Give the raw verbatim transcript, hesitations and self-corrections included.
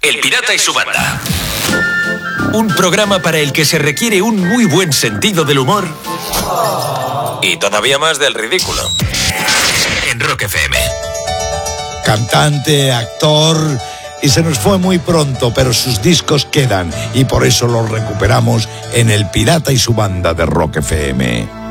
El Pirata y su banda. Un programa para el que se requiere un muy buen sentido del humor y todavía más del ridículo. En Rock F M. Cantante, actor, y se nos fue muy pronto, pero sus discos quedan y por eso los recuperamos en El Pirata y su banda de Rock F M.